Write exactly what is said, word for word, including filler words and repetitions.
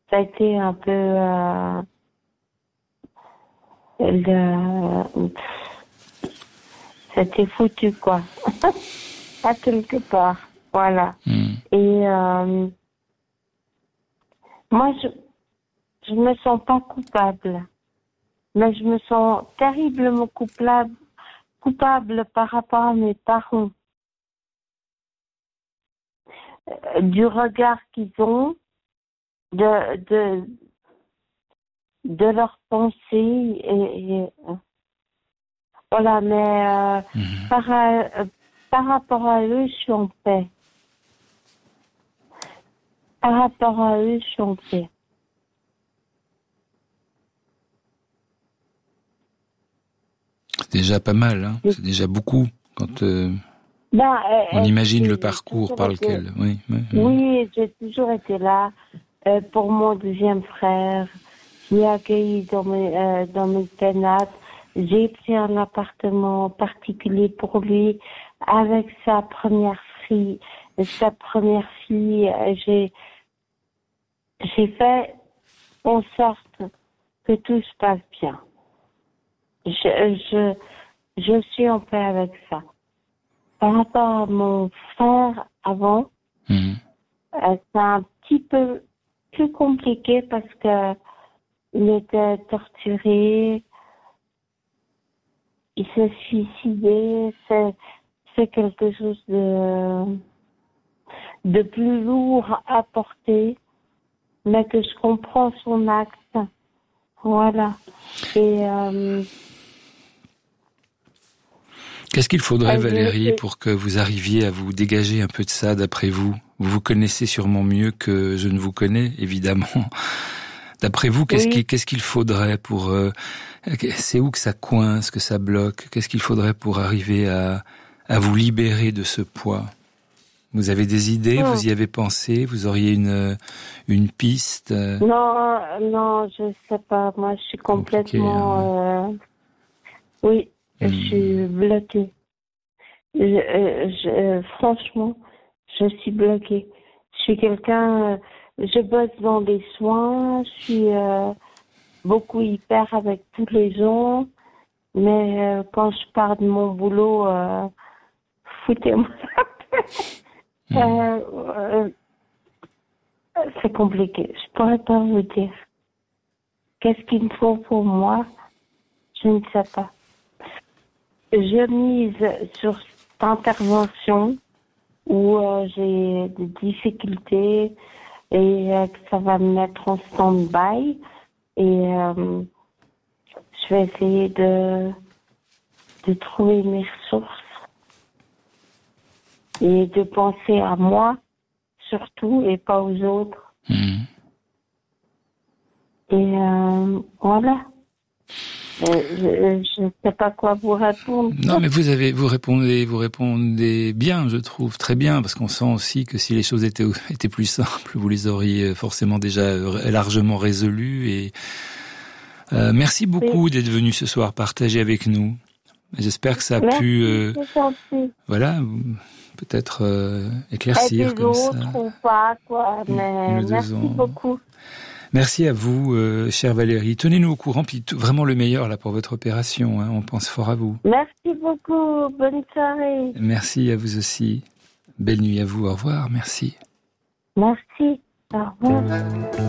ça a été un peu euh, le, c'était foutu quoi, à quelque part, voilà. Mmh. Et euh, moi, je je me sens pas coupable, mais je me sens terriblement coupable, coupable par rapport à mes parents, euh, du regard qu'ils ont, de de de leurs pensées et, et voilà, mais euh, Mmh. par, euh, par rapport à eux, je suis en paix. Par rapport à eux, je suis en paix. C'est déjà pas mal, hein. C'est déjà beaucoup quand euh, Ben, euh, on euh, imagine j'ai- le j'ai parcours toujours par été- lequel. Oui, oui, oui. Oui, j'ai toujours été là euh, pour mon deuxième frère. Je l'ai accueilli dans mes, euh, dans mes pénates. J'ai pris un appartement particulier pour lui avec sa première fille. Sa première fille, euh, j'ai j'ai fait en sorte que tout se passe bien. Je, je, je suis en paix avec ça. Par rapport à mon frère avant, Mmh. euh, c'est un petit peu plus compliqué parce que il était torturé, il s'est suicidé, c'est, c'est quelque chose de, de plus lourd à porter, mais que je comprends son acte. Voilà. Et euh, Qu'est-ce qu'il faudrait, euh, Valérie, je- pour que vous arriviez à vous dégager un peu de ça, d'après vous? Vous vous connaissez sûrement mieux que je ne vous connais, évidemment. D'après vous, qu'est-ce oui. qu'il, qu'est-ce qu'il faudrait pour... Euh, c'est où que ça coince, que ça bloque? Qu'est-ce qu'il faudrait pour arriver à, à vous libérer de ce poids? Vous avez des idées? Hmm. Vous y avez pensé? Vous auriez une, une piste? Non, non, je sais pas. Moi, je suis complètement. Euh, oui, je Hmm. suis bloquée. Je, euh, je, euh, franchement, je suis bloquée. Je suis quelqu'un. euh, je bosse dans des soins. Je suis euh, beaucoup hyper avec tous les gens. Mais euh, quand je pars de mon boulot, euh, foutez-moi la paix. Hmm. Euh, euh, c'est compliqué. Je pourrais pas vous dire. Qu'est-ce qu'il me faut pour moi? Je ne sais pas. Je mise sur cette intervention où euh, j'ai des difficultés et euh, que ça va me mettre en stand-by. Et euh, je vais essayer de, de trouver mes ressources et de penser à moi surtout et pas aux autres. Hmm. Et euh, voilà. Euh, je ne sais pas quoi vous répondre. Non, mais vous avez, vous répondez, vous répondez bien, je trouve, très bien, parce qu'on sent aussi que si les choses étaient, étaient plus simples, vous les auriez forcément déjà largement résolues. Et euh, merci beaucoup Oui. d'être venu ce soir partager avec nous. J'espère que ça a Merci, pu, euh, c'est gentil. voilà, peut-être euh, Et éclaircir des comme ça. autres ou pas, quoi. Mais Une, deux merci ans. beaucoup. Merci à vous, euh, chère Valérie. Tenez-nous au courant, puis tout, vraiment le meilleur là pour votre opération. Hein, on pense fort à vous. Merci beaucoup. Bonne soirée. Merci à vous aussi. Belle nuit à vous. Au revoir. Merci. Merci. Au revoir.